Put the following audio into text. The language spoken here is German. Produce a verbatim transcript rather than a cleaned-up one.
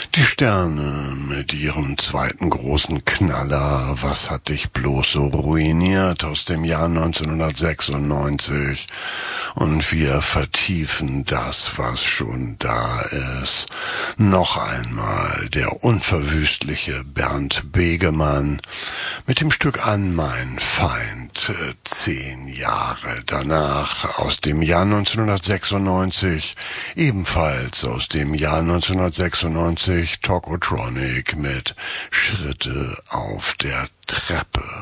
Die Sterne mit ihrem zweiten großen Knaller „Was hat dich bloß so ruiniert?" aus dem Jahr neunzehnhundertsechsundneunzig. Und wir vertiefen das, was schon da ist. Noch einmal der unverwüstliche Bernd Begemann mit dem Stück An mein Feind, äh, zehn Jahre danach, aus dem Jahr neunzehnhundertsechsundneunzig, ebenfalls aus dem Jahr neunzehnhundertsechsundneunzig, Tokotronic mit Schritte auf der Treppe.